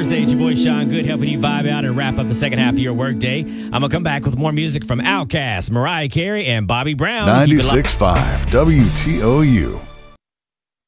Thursday. It's your boy Sean Good helping you vibe out and wrap up the second half of your workday. I'm going to come back with more music from Outkast, Mariah Carey, and Bobby Brown. 96.5 WTOU.